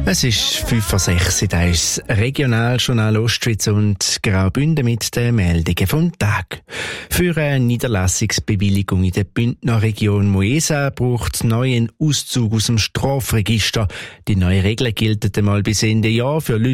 Es ist 5:06 Uhr, da ist das Regionaljournal Ostschweiz und Graubünden mit den Meldungen vom Tag. Für eine Niederlassungsbewilligung in der Bündner Region Moesa braucht es neu einen Auszug aus dem Strafregister. Die neuen Regeln gelten einmal bis Ende Jahr für Leute,